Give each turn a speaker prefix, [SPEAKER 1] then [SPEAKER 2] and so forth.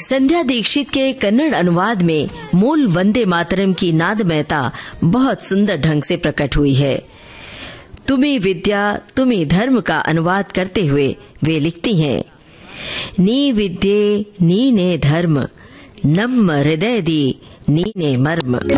[SPEAKER 1] संध्या दीक्षित के कन्नड़ अनुवाद में मूल वंदे मातरम की नादमयता बहुत सुंदर ढंग से प्रकट हुई है। तुम्ही विद्या तुम्ही धर्म का अनुवाद करते हुए वे लिखती हैं, नी विद्ये नीने धर्म, नम्म हृदय दी नीने मर्म।